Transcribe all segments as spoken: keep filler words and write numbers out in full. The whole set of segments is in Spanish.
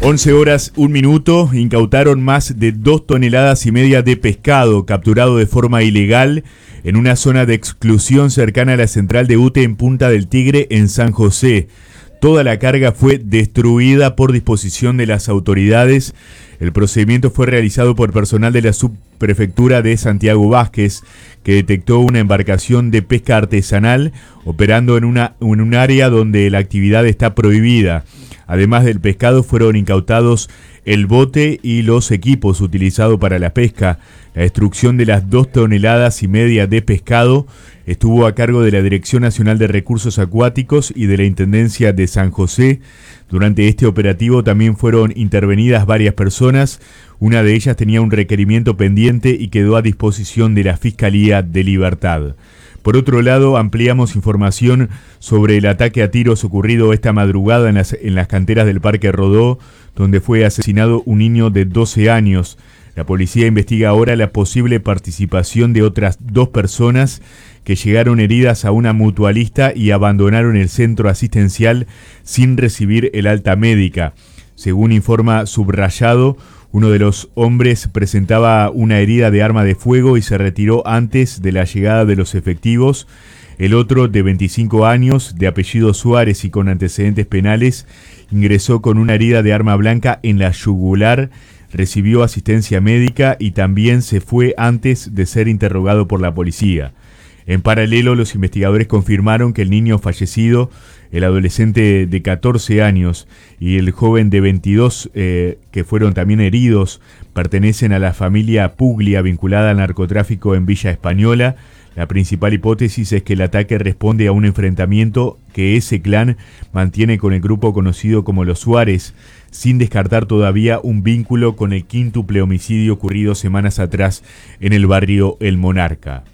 once horas, un minuto, incautaron más de dos toneladas y media de pescado capturado de forma ilegal en una zona de exclusión cercana a la central de UTE en Punta del Tigre, en San José. Toda la carga fue destruida por disposición de las autoridades. El procedimiento fue realizado por personal de la subprefectura de Santiago Vázquez, que detectó una embarcación de pesca artesanal operando en, una, en un área donde la actividad está prohibida. Además del pescado, fueron incautados el bote y los equipos utilizados para la pesca. La destrucción de las dos toneladas y media de pescado estuvo a cargo de la Dirección Nacional de Recursos Acuáticos y de la Intendencia de San José. Durante este operativo también fueron intervenidas varias personas. Una de ellas tenía un requerimiento pendiente y quedó a disposición de la Fiscalía de Libertad. Por otro lado, ampliamos información sobre el ataque a tiros ocurrido esta madrugada en las, en las canteras del Parque Rodó, donde fue asesinado un niño de doce años. La policía investiga ahora la posible participación de otras dos personas que llegaron heridas a una mutualista y abandonaron el centro asistencial sin recibir el alta médica. Según informa Subrayado, uno de los hombres presentaba una herida de arma de fuego y se retiró antes de la llegada de los efectivos. El otro, de veinticinco años, de apellido Suárez y con antecedentes penales, ingresó con una herida de arma blanca en la yugular, recibió asistencia médica y también se fue antes de ser interrogado por la policía. En paralelo, los investigadores confirmaron que el niño fallecido, el adolescente de catorce años y el joven de veintidós, eh, que fueron también heridos, pertenecen a la familia Puglia vinculada al narcotráfico en Villa Española. La principal hipótesis es que el ataque responde a un enfrentamiento que ese clan mantiene con el grupo conocido como los Suárez, sin descartar todavía un vínculo con el quíntuple homicidio ocurrido semanas atrás en el barrio El Monarca.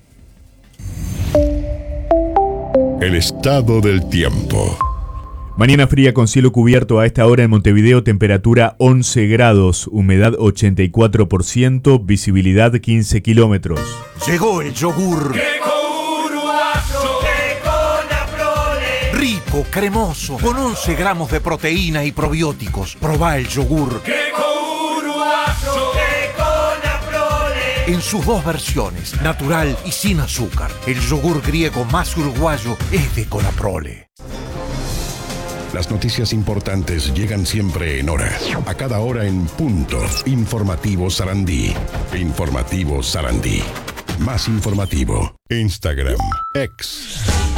El estado del tiempo. Mañana fría con cielo cubierto a esta hora en Montevideo, temperatura once grados, humedad ochenta y cuatro por ciento, visibilidad quince kilómetros. Llegó el yogur. Queco uruguayo, Queco Naprole. Rico, cremoso, con once gramos de proteína y probióticos. Probá el yogur. Queco uruguayo, Queco Naprole. En sus dos versiones, natural y sin azúcar. El yogur griego más uruguayo es de Conaprole. Las noticias importantes llegan siempre en hora. A cada hora en punto. Informativo Sarandí. Informativo Sarandí. Más informativo. Instagram. X.